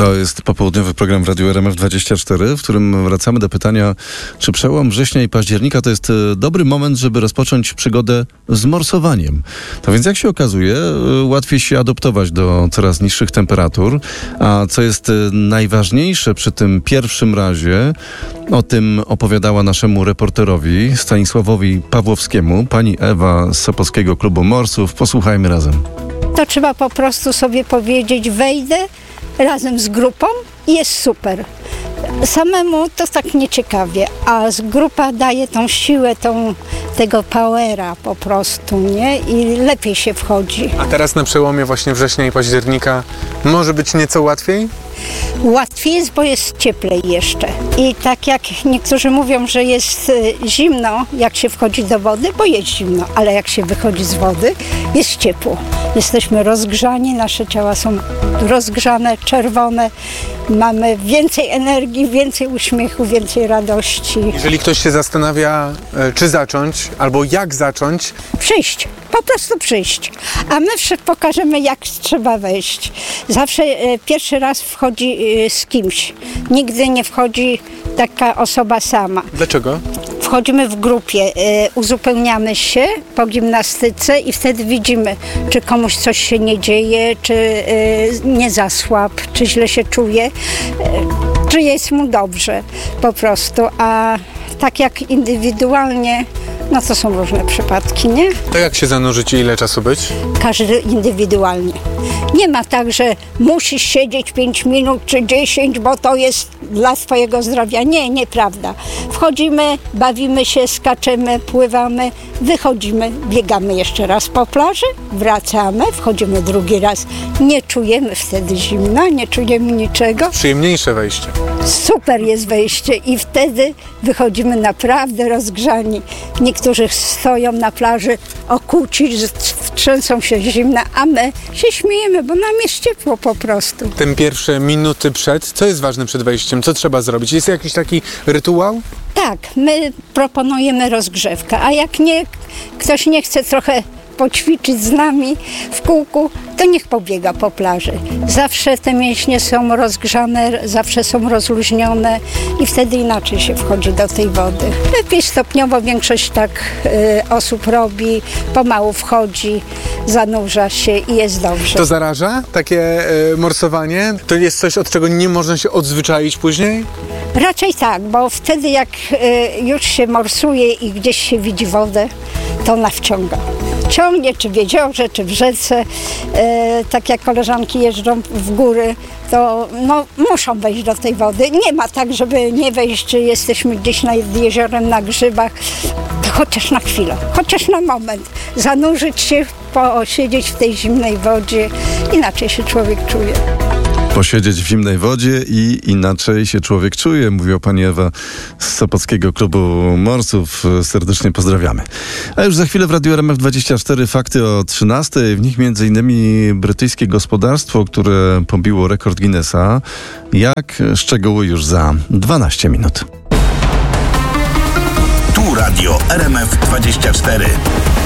To jest popołudniowy program w Radiu RMF24, w którym wracamy do pytania, czy przełom września i października to jest dobry moment, żeby rozpocząć przygodę z morsowaniem. To więc jak się okazuje, łatwiej się adoptować do coraz niższych temperatur, a co jest najważniejsze przy tym pierwszym razie, o tym opowiadała naszemu reporterowi Stanisławowi Pawłowskiemu pani Ewa z Sopockiego Klubu Morsów. Posłuchajmy razem. To trzeba po prostu sobie powiedzieć, wejdę razem z grupą i jest super. Samemu to tak nieciekawie, a grupa daje tą siłę, tego powera po prostu, nie? I lepiej się wchodzi. A teraz na przełomie właśnie września i października może być nieco łatwiej? Łatwiej jest, bo jest cieplej jeszcze. I tak jak niektórzy mówią, że jest zimno, jak się wchodzi do wody, bo jest zimno, ale jak się wychodzi z wody, jest ciepło. Jesteśmy rozgrzani, nasze ciała są rozgrzane, czerwone, mamy więcej energii, więcej uśmiechu, więcej radości. Jeżeli ktoś się zastanawia, czy zacząć, albo jak zacząć, Przyjść, po prostu przyjść. A my pokażemy, jak trzeba wejść. Zawsze pierwszy raz wchodzi z kimś. Nigdy nie wchodzi taka osoba sama. dlaczego? Wchodzimy w grupie, uzupełniamy się po gimnastyce i wtedy widzimy, czy komuś coś się nie dzieje, czy nie zasłab, czy źle się czuje, czy jest mu dobrze po prostu. A tak jak indywidualnie, no to są różne przypadki, nie? To jak się zanurzyć i ile czasu być? Każdy indywidualnie. Nie ma tak, że musisz siedzieć 5 minut czy 10, bo to jest dla twojego zdrowia. Nie, nieprawda. Wchodzimy, bawimy się, skaczemy, pływamy, wychodzimy, biegamy jeszcze raz po plaży, wracamy, wchodzimy drugi raz. Nie czujemy wtedy zimna, nie czujemy niczego. Przyjemniejsze wejście. Super jest wejście i wtedy wychodzimy naprawdę rozgrzani. Niektórzy stoją na plaży okuci, trzęsą się zimna, a my się śmiejemy, bo nam jest ciepło po prostu. Te pierwsze minuty przed, co jest ważne przed wejściem? Co trzeba zrobić? Jest jakiś taki rytuał? Tak, my proponujemy rozgrzewkę, a jak nie, ktoś nie chce trochę poćwiczyć z nami w kółku, to niech pobiega po plaży. Zawsze te mięśnie są rozgrzane, zawsze są rozluźnione i wtedy inaczej się wchodzi do tej wody. Lepiej stopniowo większość tak osób robi, pomału wchodzi, zanurza się i jest dobrze. To zaraża? Takie morsowanie? To jest coś, od czego nie można się odzwyczaić później? Raczej tak, bo wtedy jak już się morsuje i gdzieś się widzi wodę, to ona wciąga. Ciągnie, czy w jeziorze, czy w rzece. Tak jak koleżanki jeżdżą w góry, to muszą wejść do tej wody. Nie ma tak, żeby nie wejść, czy jesteśmy gdzieś nad jeziorem, na grzybach. To chociaż na chwilę, chociaż na moment. Zanurzyć się, posiedzieć w tej zimnej wodzie. Inaczej się człowiek czuje. Posiedzieć w zimnej wodzie i inaczej się człowiek czuje, mówiła pani Ewa z Sopockiego Klubu Morsów. Serdecznie pozdrawiamy. A już za chwilę w Radiu RMF24 fakty o 13:00. W nich m.in. brytyjskie gospodarstwo, które pobiło rekord Guinnessa. Jak? Szczegóły już za 12 minut. Tu Radio RMF24.